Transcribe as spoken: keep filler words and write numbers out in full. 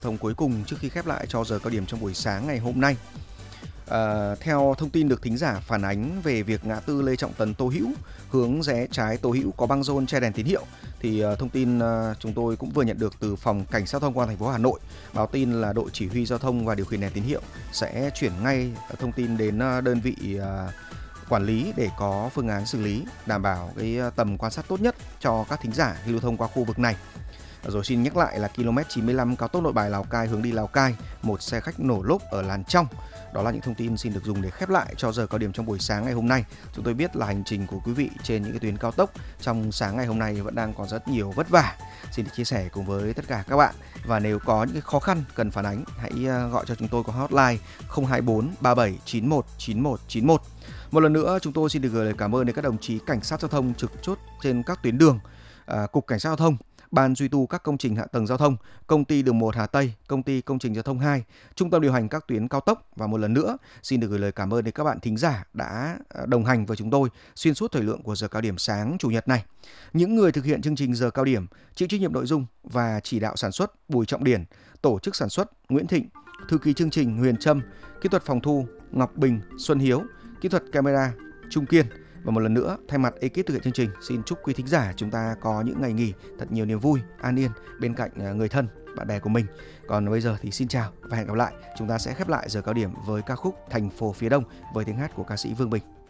thông cuối cùng trước khi khép lại cho giờ cao điểm trong buổi sáng ngày hôm nay. À, theo thông tin được thính giả phản ánh về việc ngã tư Lê Trọng Tấn Tô Hữu hướng rẽ trái Tô Hữu có băng rôn che đèn tín hiệu, thì uh, thông tin uh, chúng tôi cũng vừa nhận được từ phòng cảnh sát giao thông công an thành phố Hà Nội báo tin là đội chỉ huy giao thông và điều khiển đèn tín hiệu sẽ chuyển ngay thông tin đến uh, đơn vị uh, quản lý để có phương án xử lý, đảm bảo cái tầm quan sát tốt nhất cho các thính giả khi lưu thông qua khu vực này. Rồi xin nhắc lại là km chín mươi lăm cao tốc Nội Bài Lào Cai hướng đi Lào Cai, một xe khách nổ lốp ở làn trong. Đó là những thông tin xin được dùng để khép lại cho giờ cao điểm trong buổi sáng ngày hôm nay. Chúng tôi biết là hành trình của quý vị trên những cái tuyến cao tốc trong sáng ngày hôm nay vẫn đang còn rất nhiều vất vả. Xin được chia sẻ cùng với tất cả các bạn. Và nếu có những cái khó khăn cần phản ánh, hãy gọi cho chúng tôi qua hotline không hai bốn ba bảy chín một chín một chín một. Một lần nữa chúng tôi xin được gửi lời cảm ơn đến các đồng chí cảnh sát giao thông trực chốt trên các tuyến đường, à, Cục Cảnh sát Giao thông, Ban duy tu các công trình hạ tầng giao thông, Công ty Đường một Hà Tây, Công ty Công trình Giao thông hai, Trung tâm điều hành các tuyến cao tốc. Và một lần nữa xin được gửi lời cảm ơn đến các bạn thính giả đã đồng hành với chúng tôi xuyên suốt thời lượng của giờ cao điểm sáng chủ nhật này. Những người thực hiện chương trình giờ cao điểm, chịu trách nhiệm nội dung và chỉ đạo sản xuất Bùi Trọng Điển, tổ chức sản xuất Nguyễn Thịnh, thư ký chương trình Huyền Trâm, kỹ thuật phòng thu Ngọc Bình, Xuân Hiếu, kỹ thuật camera Trung Kiên. Và một lần nữa, thay mặt ekip thực hiện chương trình, xin chúc quý thính giả chúng ta có những ngày nghỉ thật nhiều niềm vui, an yên bên cạnh người thân, bạn bè của mình. Còn bây giờ thì xin chào và hẹn gặp lại. Chúng ta sẽ khép lại giờ cao điểm với ca khúc Thành phố phía Đông với tiếng hát của ca sĩ Vương Bình.